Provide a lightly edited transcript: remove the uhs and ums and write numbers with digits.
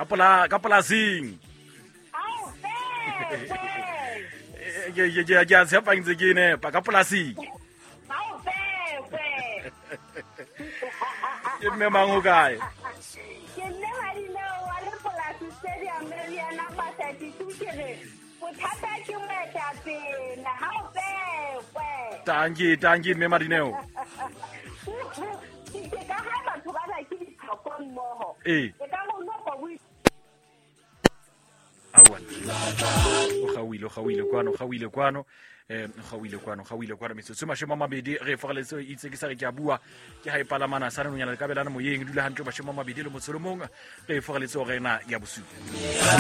ka polasing ke a tshepa ntse ke nepa ka polasing ke mme mang o kae tanki mme Madineo awan gawile kwano metsotso mashome a mabedi re fogaletse itse ke sa re ke a bua ke ha e palamana sa re nonyana le kabelana moyeng dula hantle mashome a mabedi le motsolomong re fogaletse o rena ya bosupi